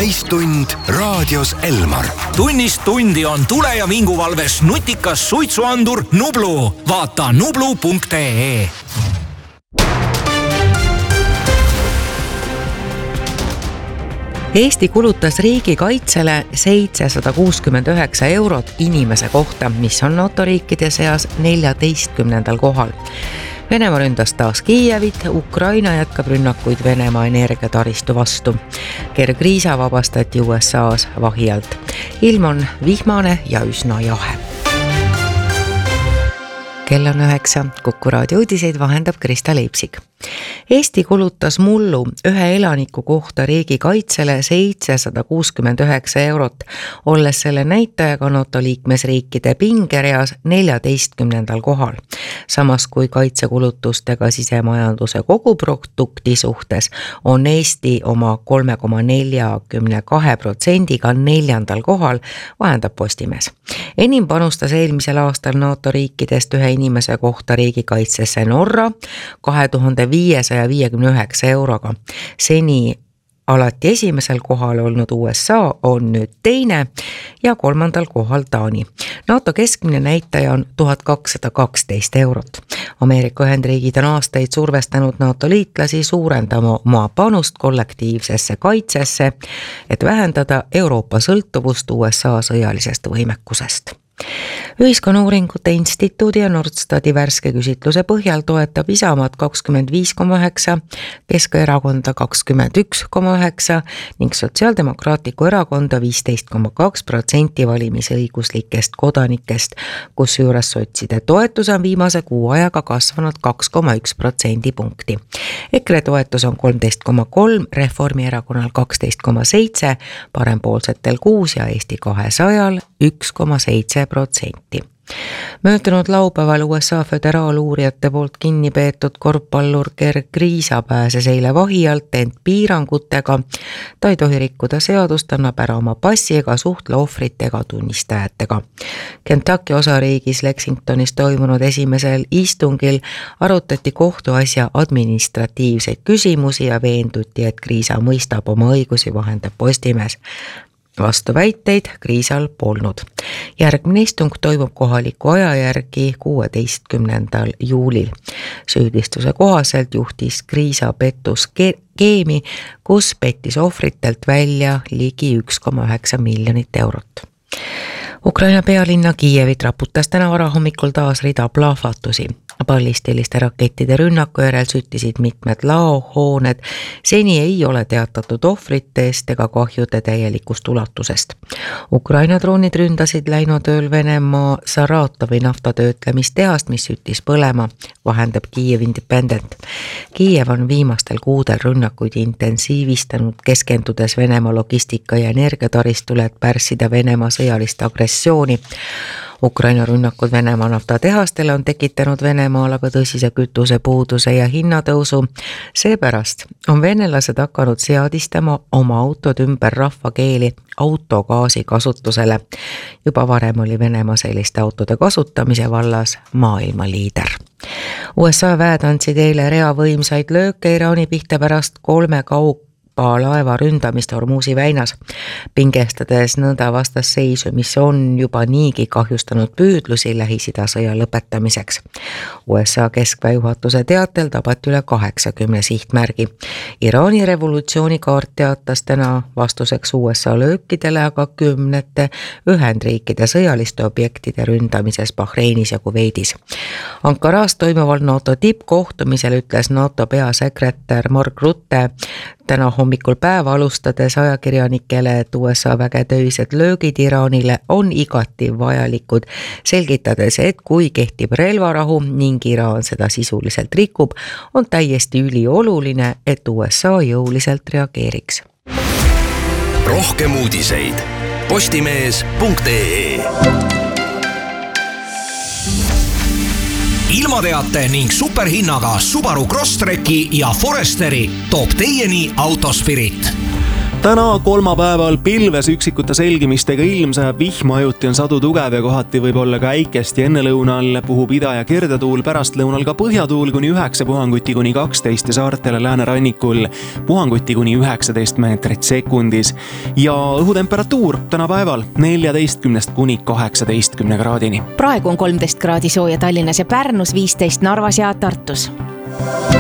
täistund raadios Elmar. Tunnist tundi on tule- ja vinguvalves nutikas suitsuandur Nublu. Vaata nublu.ee. Eesti kulutas riigikaitsele 769 eurot inimese kohta, mis on NATO riikide seas 14. kohal. Venemaa ründas taas Kiievit, Ukraina jätkab rünnakuid Venemaa energiataristu vastu. Kergriisa vabastati USA's vahi alt. Ilm on vihmane ja üsna jahe. Kell on 9, Kuku raadio uudiseid vahendab Krista Leipsik. Eesti kulutas mullu ühe elaniku kohta riigikaitsele 769 eurot, olles selle näitajaga NATO liikmesriikide pingereas 14. kohal. Samas kui kaitsekulutustega sisemajanduse koguprodukti suhtes on Eesti oma 3,42%-ga 4. kohal, vahendab Postimees. Enim panustas eelmisel aastal NATO riikidest ühe inimese kohta riigikaitsesse Norra 2559 euroga. Seni alati esimesel kohal olnud USA on nüüd teine ja 3. kohal Taani. NATO keskmine näitaja on 1212 eurot. Ameerika Ühendriigid on aastaid survestanud NATO liitlasi suurendama oma panust kollektiivsesse kaitsesse, et vähendada Euroopa sõltuvust USA sõjalisest võimekusest. Ühiskonnauuringute instituudi ja Nordstati värske küsitluse põhjal toetab Isamaad 25,9%, Keskerakonda 21,9% ning Sotsiaaldemokraatlikku erakonda 15,2% valimisõiguslikest kodanikest, kusjuures sotside toetus on viimase kuu ajaga kasvanud 2,1%. EKRE toetus on 13,3%, Reformierakonnal 12,7%, parempoolsetel 6% ja Eesti 200-l 1,7%. Möödunud laupäeval USA föderaaluurijate poolt kinni peetud korvpallur Kergriisa pääses eile vahi alt, ent piirangutega. Ta ei tohi rikkuda seadust, annab ära oma passi ega suhtle ohvrite ega tunnistajatega. Kentucky osariigis Lexingtonis toimunud esimesel istungil arutati kohtuasja administratiivseid küsimusi ja veenduti, et Kriisa mõistab oma õigusi, vahendab Postimees. Vastuväiteid Kriisal polnud. Järgmine istung toimub kohaliku aja järgi 16. juulil. Süüdistuse kohaselt juhtis Kriisa pettuskeemi, kus pettis ohvritelt välja ligi 1,9 miljonit eurot. Ukraina pealinna Kiievit raputas täna varahommikul taas rida plahvatusi. Ballistiliste rakettide rünnaku järel süttisid mitmed laohooned. Seni ei ole teatatud ohvritest ega kahjude täielikust ulatusest. Ukraina droonid ründasid läinud ööl Venemaa Saratovi naftatöötlemistehast, mis süttis põlema, vahendab Kiev Independent. Kiev on viimastel kuudel rünnakuid intensiivistanud, keskendudes Venemaa logistika ja energiataristule, et pärssida Venemaa sõjalist agressiooni. Ukraina rünnakud Venemaa naftatehastele on tekitanud Venemaal aga tõsise kütusepuuduse ja hinnatõusu. Seepärast on venelased hakanud seadistama oma autod ümber rahvakeeli autogaasi kasutusele. Juba varem oli Venemaa selliste autode kasutamise vallas maailma liider. USA väed andsid eile rea võimsaid lööke Iraani pihta pärast 3 laeva ründamist Hormuzi väinas, pingestades nõnda vastasseisu, mis on juba niigi kahjustanud püüdlusi Lähis-Ida sõja lõpetamiseks. USA keskväejuhatuse teatel tabati üle 80 sihtmärgi. Iraani revolutsioonikaart teatas täna vastuseks USA löökidele aga 10 Ühendriikide sõjaliste objektide ründamises Bahreinis ja Kuveidis. Ankaras toimuval NATO tippkohtumisel ütles NATO peasekretär Mark Rutte täna hommikul päeva alustades ajakirjanikele, et USA vägede öised löögid Iraanile on igati vajalikud, selgitades, et kui kehtib relvarahu ning Iraan seda sisuliselt rikub, on täiesti ülioluline, et USA jõuliselt reageeriks. Rohkem uudiseid postimees.ee. Ilmateate ning superhinnaga Subaru Crosstreki ja Foresteri toob teieni Autospirit. täna kolmapäeval pilves üksikute selgimistega ilm, sajab vihma, ajuti on sadu tugev ja kohati võib olla ka äikest ja ennelõunal puhub ida- ja kirdetuul, pärastlõunal ka põhjatuul kuni 9 puhanguti kuni 12 ja saartele läänerannikul puhanguti kuni 19 meetrit sekundis. Ja õhutemperatuur tänapäeval 14 kuni 18 kraadini. Praegu on 13 kraadi sooja Tallinnas ja Pärnus, 15 Narvas ja Tartus.